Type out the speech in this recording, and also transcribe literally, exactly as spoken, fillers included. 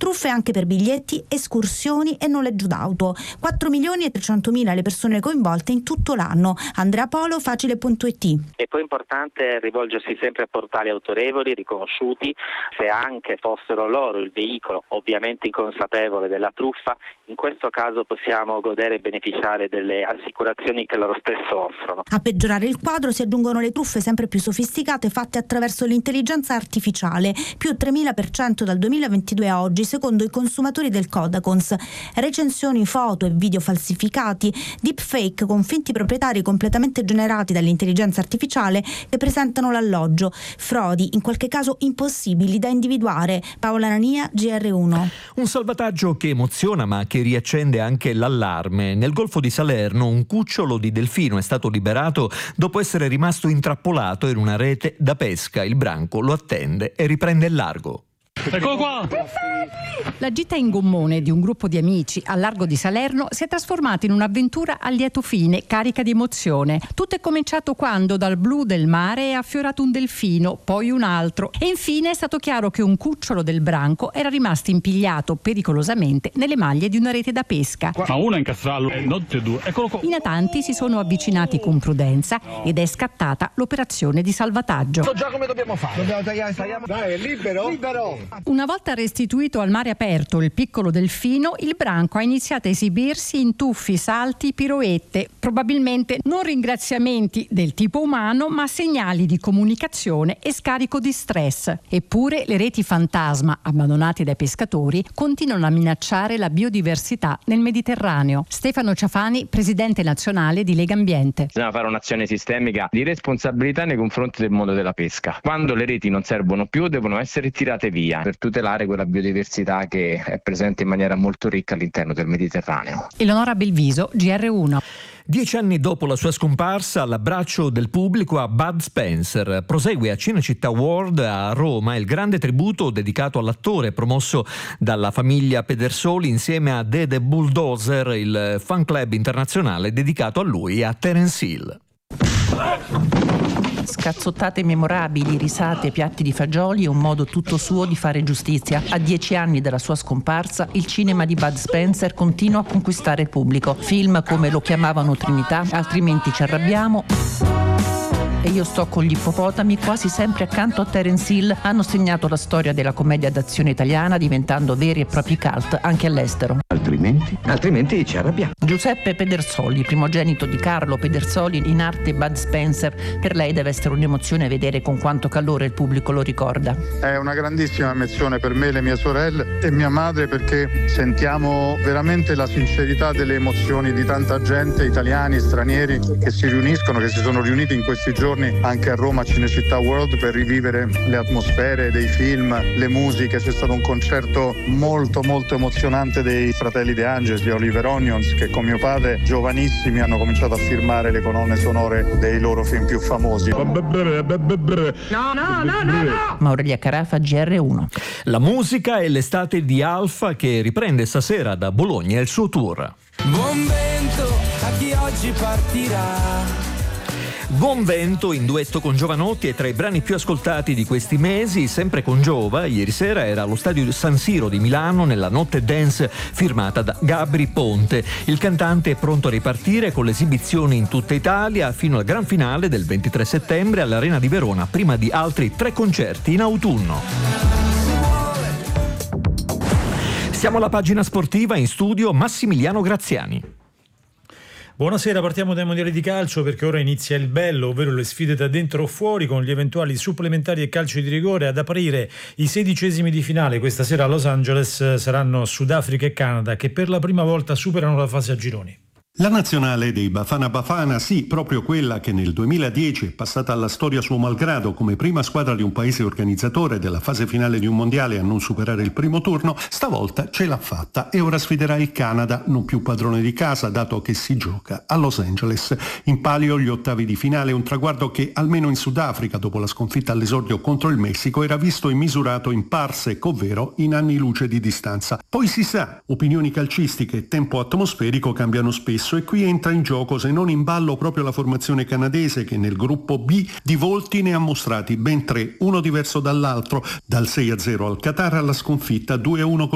Truffe anche per biglietti, escursioni e noleggio d'auto. quattro milioni e trecentomila le persone coinvolte in tutto l'anno. Andrea Polo, facile punto it. È poi importante rivolgersi sempre a portali autorevoli, riconosciuti, se anche fossero loro il veicolo, ovviamente inconsapevole della truffa. In questo caso possiamo godere e beneficiare delle assicurazioni che loro stesso offrono. A peggiorare il quadro si aggiungono le truffe sempre più sofisticate fatte attraverso l'intelligenza artificiale, più tremila per cento dal duemilaventidue a oggi, secondo i consumatori del Codacons. Recensioni, foto e video falsificati, deepfake con finti proprietari completamente generati dall'intelligenza artificiale che presentano l'alloggio, frodi in qualche caso impossibili da individuare. Paola Nania, G R uno. Un salvataggio che emoziona ma che riaccende anche l'allarme. Nel Golfo di Salerno un cucciolo di delfino è stato liberato dopo essere rimasto intrappolato in una rete da pesca. Il branco lo attende e riprende il largo. Eccolo qua! La gita in gommone di un gruppo di amici al largo di Salerno si è trasformata in un'avventura a lieto fine, carica di emozione. Tutto è cominciato quando dal blu del mare è affiorato un delfino, poi un altro e infine è stato chiaro che un cucciolo del branco era rimasto impigliato pericolosamente nelle maglie di una rete da pesca. Ma uno è incastrato, non tutti e due. Eccolo qua! I natanti si sono avvicinati con prudenza ed è scattata l'operazione di salvataggio. So già come dobbiamo fare. Dobbiamo tagliare, tagliamo. Dai, è libero? Libero! Una volta restituito al mare aperto il piccolo delfino, il branco ha iniziato a esibirsi in tuffi, salti, piroette, probabilmente non ringraziamenti del tipo umano, ma segnali di comunicazione e scarico di stress. Eppure le reti fantasma abbandonate dai pescatori continuano a minacciare la biodiversità nel Mediterraneo. Stefano Ciafani, presidente nazionale di Lega Ambiente. Bisogna fare un'azione sistemica di responsabilità nei confronti del mondo della pesca. Quando le reti non servono più, devono essere tirate via per tutelare quella biodiversità che è presente in maniera molto ricca all'interno del Mediterraneo. Eleonora Belviso, G R uno. Dieci anni dopo la sua scomparsa, l'abbraccio del pubblico a Bud Spencer. Prosegue a Cinecittà World a Roma il grande tributo dedicato all'attore promosso dalla famiglia Pedersoli insieme a Dede Bulldozer, il fan club internazionale dedicato a lui e a Terence Hill. Scazzottate memorabili, risate, piatti di fagioli e un modo tutto suo di fare giustizia. A dieci anni dalla sua scomparsa, il cinema di Bud Spencer continua a conquistare il pubblico. Film come Lo chiamavano Trinità, Altrimenti ci arrabbiamo e Io sto con gli ippopotami, quasi sempre accanto a Terence Hill, hanno segnato la storia della commedia d'azione italiana, diventando veri e propri cult anche all'estero. Altrimenti? Altrimenti ci arrabbiamo. Giuseppe Pedersoli, primogenito di Carlo Pedersoli, in arte Bud Spencer. Per lei deve essere un'emozione vedere con quanto calore il pubblico lo ricorda. È una grandissima emozione per me, le mie sorelle e mia madre, perché sentiamo veramente la sincerità delle emozioni di tanta gente, italiani, stranieri, che si riuniscono, che si sono riuniti in questi giorni anche a Roma, a Cinecittà World, per rivivere le atmosfere dei film, le musiche. C'è stato un concerto molto molto emozionante dei Fratelli De Angelis, di Oliver Onions, che con mio padre, giovanissimi, hanno cominciato a firmare le colonne sonore dei loro film più famosi. No, no, no, no, no! Maurelia Carafa, G R uno. La musica e l'estate di Alfa, che riprende stasera da Bologna il suo tour. Buon vento a chi oggi partirà. Buon vento in duetto con Giovanotti è tra i brani più ascoltati di questi mesi. Sempre con Giova, ieri sera era allo stadio San Siro di Milano nella notte dance firmata da Gabri Ponte. Il cantante è pronto a ripartire con le esibizioni in tutta Italia fino al gran finale del ventitré settembre all'Arena di Verona, prima di altri tre concerti in autunno. Siamo alla pagina sportiva, in studio Massimiliano Graziani. Buonasera, partiamo dai mondiali di calcio perché ora inizia il bello, ovvero le sfide da dentro o fuori con gli eventuali supplementari e calci di rigore. Ad aprire i sedicesimi di finale questa sera a Los Angeles saranno Sudafrica e Canada, che per la prima volta superano la fase a gironi. La nazionale dei Bafana Bafana, sì, proprio quella che nel duemiladieci è passata alla storia suo malgrado come prima squadra di un paese organizzatore della fase finale di un mondiale a non superare il primo turno, stavolta ce l'ha fatta e ora sfiderà il Canada, non più padrone di casa, dato che si gioca a Los Angeles. In palio gli ottavi di finale, un traguardo che almeno in Sudafrica, dopo la sconfitta all'esordio contro il Messico, era visto e misurato in parsec, ovvero in anni luce di distanza. Poi si sa, opinioni calcistiche e tempo atmosferico cambiano spesso, e qui entra in gioco, se non in ballo, proprio la formazione canadese, che nel gruppo B di volti ne ha mostrati ben tre, uno diverso dall'altro, dal sei a zero al Qatar alla sconfitta due a uno